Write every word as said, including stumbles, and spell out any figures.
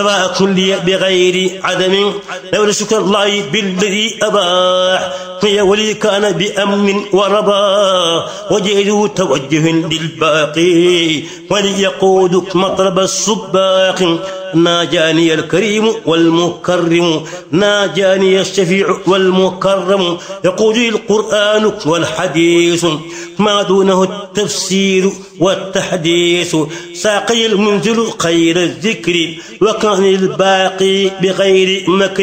كل بغير عدم لولا شكر الله بالذي أباح يا ولي كان بأمن وربا وجهه توجه للباقي وليقود مطلب الصباق ناجاني الكريم والمكرم ناجاني الشفيع والمكرم يقول القرآن والحديث ما دونه التفسير والتحديث ساقي المنزل خير الذكر وكان الباقي بغير مكر